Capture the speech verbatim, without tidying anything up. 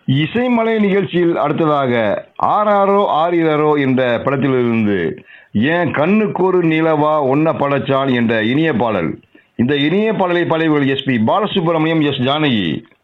இசைமலை நிகழ்ச்சியில் அடுத்ததாக ஆராரோ ஆரிரரோ என்ற படத்திலிருந்து ஏன் கண்ணுக்கு ஒரு நிலவா ஒன்ன படைச்சான் என்ற இனிய பாடல். இந்த இனிய பாடலை பாடியவர்கள் S B Balasubramaniam, S Janaki.